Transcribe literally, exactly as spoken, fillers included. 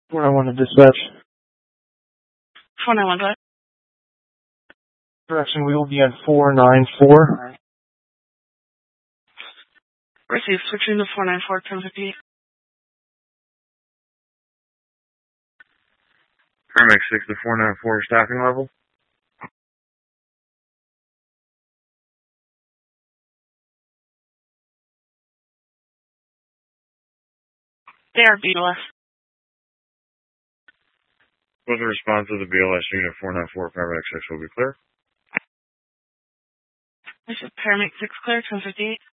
Where I want to dispatch. four nine one five. Direction, we will be on four nine four. Receive, switching to four nine four, ten fifty-eight. Paramedic six to four nine four, staffing level. They are B L S. With the response of the B L S unit four nine four, Paramedic six will be clear. This is Paramedic six clear, ten fifty-eight.